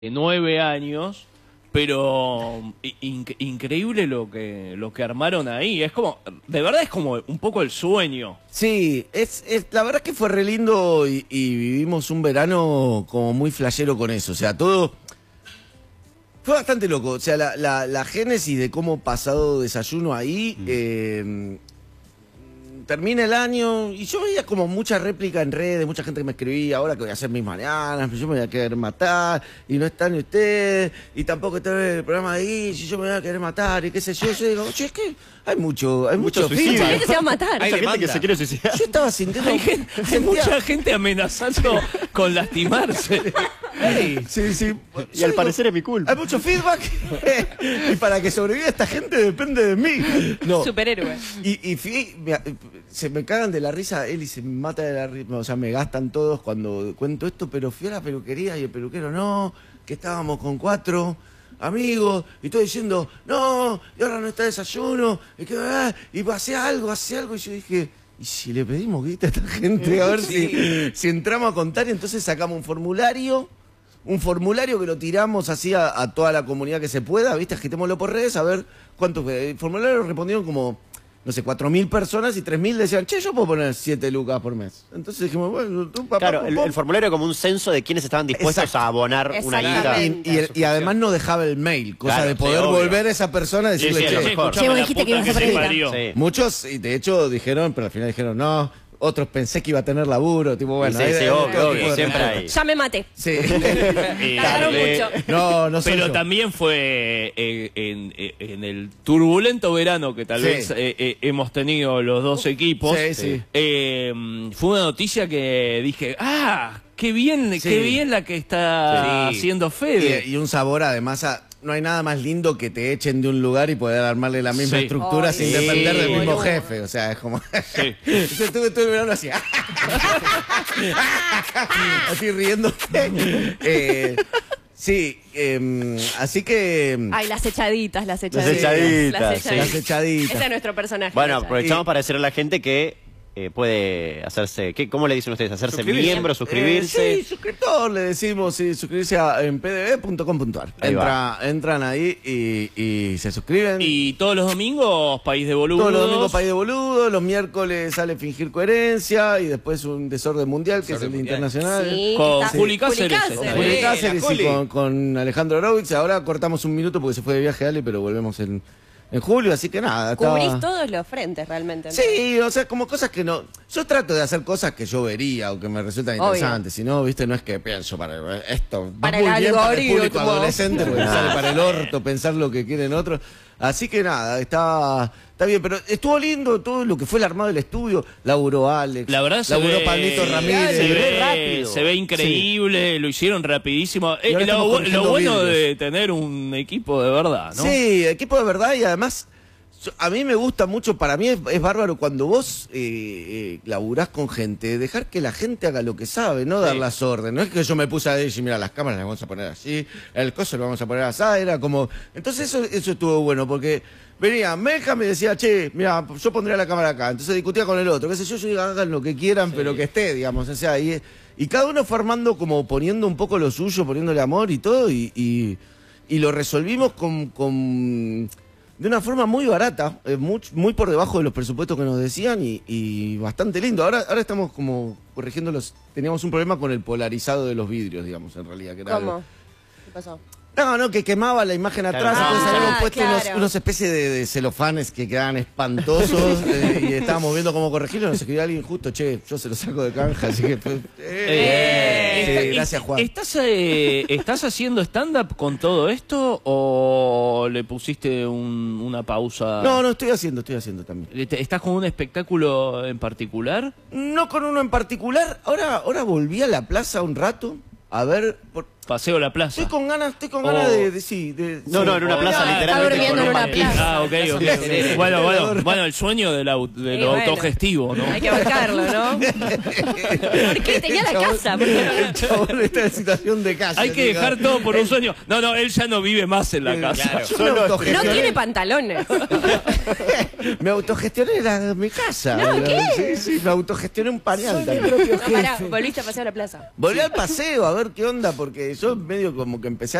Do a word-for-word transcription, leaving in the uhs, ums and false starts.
nueve años, pero in increíble lo que lo que armaron ahí. Es como, de verdad es como un poco el sueño. Sí, es, es la verdad es que fue re lindo y, y vivimos un verano como muy flashero con eso. O sea, todo fue bastante loco. O sea, la, la, la génesis de cómo pasado desayuno ahí, mm. eh, termina el año y yo veía como mucha réplica en redes, mucha gente que me escribía, ahora que voy a hacer mis mañanas, yo me voy a querer matar, y no están ustedes, y tampoco está el programa ahí, si yo me voy a querer matar, y qué sé yo, yo digo, che, es que hay mucho, hay mucho, mucho suicidio. Mucha gente se va a matar. Hay mucha gente que se quiere suicidar. Yo estaba sintiendo... Hay, gente, hay mucha gente amenazando con lastimarse. Hey, sí, sí. Y yo al digo, parecer es mi culpa. Hay mucho feedback y para que sobreviva esta gente depende de mí. No. Superhéroe. Y, y fui, me, se me cagan de la risa, él y se me mata de la risa, o sea, me gastan todos cuando cuento esto, pero fui a la peluquería y el peluquero no, que estábamos con cuatro amigos y estoy diciendo, no, y ahora no está desayuno, y, que, ah, y hace algo, hace algo, y yo dije... ¿Y si le pedimos guita a esta gente? A ver sí. si, si entramos a contar, y entonces sacamos un formulario, un formulario que lo tiramos así a, a toda la comunidad que se pueda, ¿viste? Agitémoslo por redes, a ver cuántos... El formulario respondieron como, no sé, cuatro mil personas y tres mil decían, che, yo puedo poner siete lucas por mes. Entonces dijimos, bueno, tú, papá... Claro, el, el formulario era como un censo de quienes estaban dispuestos Exacto. a abonar una guita. Y, y, y además no dejaba el mail, cosa claro, de poder sí, volver a esa persona y decirle, sí, sí, che, mejor. Che, vos dijiste que ibas a poner sí. Muchos, y de hecho dijeron, pero al final dijeron, no... Otros pensé que iba a tener laburo, tipo, bueno... Sí, ahí, sí, ahí, obvio, obvio, obvio, siempre hay. Ya me maté. Sí. Tardaron mucho. No, no soy Pero yo. también fue eh, en, en el turbulento verano que tal sí. vez eh, eh, hemos tenido los dos equipos. Sí, sí. Eh, fue una noticia que dije, ah, qué bien, sí. qué bien la que está sí. haciendo Fede. Y, y un sabor además a... No hay nada más lindo que te echen de un lugar y poder armarle la misma sí. estructura Ay, sin sí. depender del mismo Boludo. jefe. O sea, es como... Sí. Yo estuve todo el verano así... así riendo. eh, sí, eh, así que... Ay, las echaditas, las echaditas. Las echaditas, Las echaditas. Las echaditas. Ese es nuestro personaje. Bueno, aprovechamos y... para decirle a la gente que eh, puede hacerse... ¿qué, ¿Cómo le dicen ustedes? ¿Hacerse miembro, suscribirse? Eh, sí, suscriptor, le decimos, sí, suscribirse a, en p d b punto com punto a r. Entra, entran ahí y, y se suscriben. Y todos los domingos, País de Boludos. Todos los domingos, País de Boludos. Los miércoles sale Fingir Coherencia. Y después un Desorden Mundial, que desorden es el mundial. Internacional. Sí, con sí. Juli Cáceres. Juli Con Juli Cáceres. Cáceres y con, con Alejandro Horowitz. Ahora cortamos un minuto porque se fue de viaje Ale, pero volvemos en... En julio, así que nada. Cubrís estaba... todos los frentes realmente, ¿no? Sí, o sea, como cosas que no... Yo trato de hacer cosas que yo vería o que me resultan Obvio. interesantes. Si no, viste, no es que pienso para esto. Para va muy el bien para el público algoritmo. adolescente, porque sale para el orto pensar lo que quieren otros. Así que nada, está, está bien. Pero estuvo lindo todo lo que fue el armado del estudio. Laburó Alex. La verdad se laburó ve, Pablito Ramírez. Se se ve, rápido. se ve increíble, sí. Lo hicieron rapidísimo. Y ahora Eh, lo, lo bueno vidrios. de tener un equipo de verdad, ¿no? Sí, equipo de verdad y además... A mí me gusta mucho, para mí es, es bárbaro cuando vos eh, eh, laburás con gente, dejar que la gente haga lo que sabe, no dar sí. las órdenes. No es que yo me puse a decir, mira, las cámaras las vamos a poner así, el coso lo vamos a poner así, era como... Entonces eso, eso estuvo bueno, porque venía Melja me decía, che, mira, yo pondría la cámara acá, entonces discutía con el otro, qué sé yo, yo digo, hagan lo que quieran, sí. pero que esté, digamos, o sea, y, y cada uno fue armando como poniendo un poco lo suyo, poniéndole amor y todo, y, y, y lo resolvimos con... con de una forma muy barata, eh, muy, muy por debajo de los presupuestos que nos decían y, y bastante lindo. Ahora, ahora estamos como corrigiendo los... Teníamos un problema con el polarizado de los vidrios, digamos, en realidad. Que era ¿Cómo? algo... ¿Qué pasó? No, no, que quemaba la imagen atrás, Claro. entonces Ah, habíamos puesto claro. unos, unos especies de, de celofanes que quedaban espantosos eh, y estábamos viendo cómo corregirlo, nos escribió alguien justo, che, yo se lo saco de canja, así que... Pues, eh, Eh, sí, gracias, Juan. ¿Estás, eh, ¿Estás haciendo stand-up con todo esto o le pusiste un, una pausa? No, no, estoy haciendo, estoy haciendo también. ¿Estás con un espectáculo en particular? No con uno en particular, ahora, ahora volví a la plaza un rato, a ver... Por... Paseo la Plaza. Estoy con ganas, estoy con Oh. ganas de, de, sí, de... No, sí. no, en una plaza, Ah, literalmente. está durmiendo con en un una banquillo. plaza. Ah, ok, ok. Bueno, bueno, bueno, el sueño del, au- del Y bueno. autogestivo, ¿no? Hay que bancarlo, ¿no? ¿Por qué? Tenía la casa. ¿Por qué no? El chabón está en situación de casa. Hay que diga. dejar todo por un sueño. No, no, él ya no vive más en la casa. Claro. Yo Solo me No autogestioné- tiene pantalones. Me autogestioné la, mi casa. No, ¿qué? Sí, sí, me autogestioné un pañal también. No, pará, volviste a pasear a la plaza. Volví al paseo a ver qué onda, porque yo medio como que empecé